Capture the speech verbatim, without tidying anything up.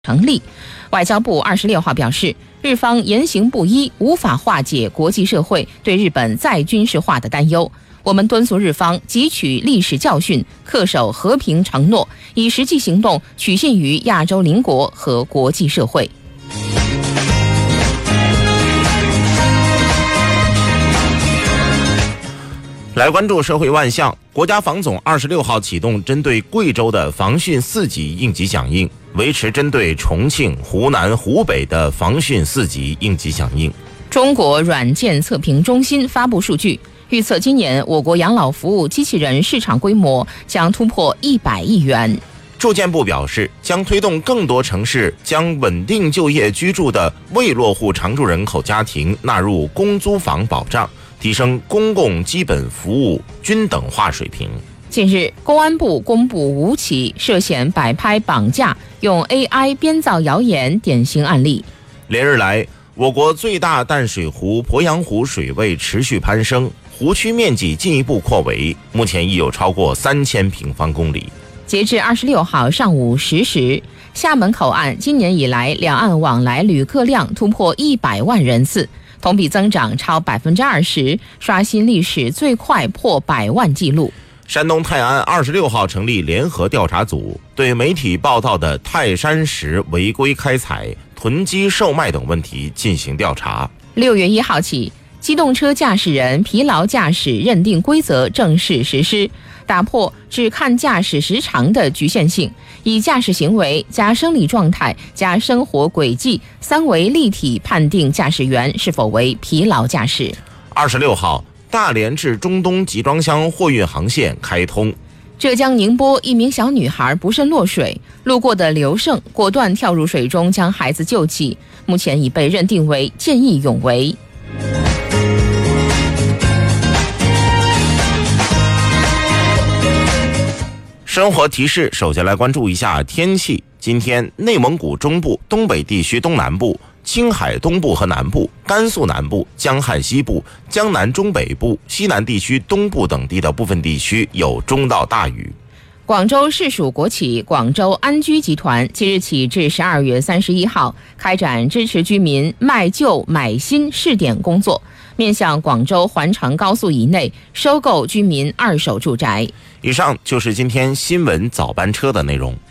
成立。外交部二十六号表示，日方言行不一，无法化解国际社会对日本再军事化的担忧。我们敦促日方汲取历史教训，恪守和平承诺，以实际行动取信于亚洲邻国和国际社会。 来关注社会万象，国家防总二十六号启动针对贵州的防汛四级应急响应，维持针对重庆、湖南、湖北的防汛四级应急响应。 中国软件测评中心发布数据，预测今年我国养老服务机器人市场规模将突破一百亿元。 住建部表示，将推动更多城市将稳定就业居住的未落户常住人口家庭纳入公租房保障，提升公共基本服务均等化水平。 近日，公安部公布五起涉嫌摆拍绑架、用 A I 编造谣言典型案例。 连日来，我国最大淡水湖鄱阳湖水位持续攀升，湖区面积进一步扩围，目前已有超过三千平方公里。 截至二十六号上午十时，厦门口岸今年以来两岸往来旅客量突破一百万人次，同比增长超百分之二十，刷新历史最快破百万纪录。 山东泰安二十六号成立联合调查组，对媒体报道的泰山石违规开采、囤积售卖等问题进行调查。 六月一号起，机动车驾驶人疲劳驾驶认定规则正式实施，打破只看驾驶时长的局限性，以驾驶行为加生理状态加生活轨迹三维立体判定驾驶员是否为疲劳驾驶。 二十六号，大连至中东集装箱货运航线开通。 浙江宁波一名小女孩不慎落水，路过的刘胜果断跳入水中将孩子救起，目前已被认定为见义勇为。 生活提示，首先来关注一下天气。今天内蒙古中部、东北地区东南部、青海东部和南部、甘肃南部、江汉西部、江南中北部、西南地区东部等地的部分地区有中到大雨。 广州市属国企广州安居集团即日起至十二月三十一号开展支持居民卖旧买新试点工作，面向广州环城高速以内收购居民二手住宅。 以上就是今天新闻早班车的内容。